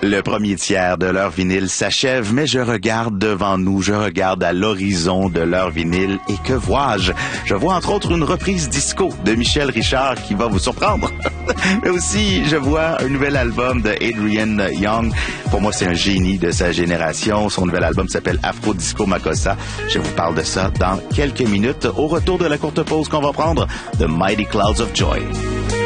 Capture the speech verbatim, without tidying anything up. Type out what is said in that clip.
Le premier tiers de leur vinyle s'achève, mais je regarde devant nous, je regarde à l'horizon de leur vinyle et que vois-je? Je vois entre autres une reprise disco de Michel Richard qui va vous surprendre. Mais aussi, je vois un nouvel album de Adrian Young. Pour moi, c'est un génie de sa génération. Son nouvel album s'appelle Afro Disco Makossa. Je vous parle de ça dans quelques minutes au retour de la courte pause qu'on va prendre de Mighty Clouds of Joy.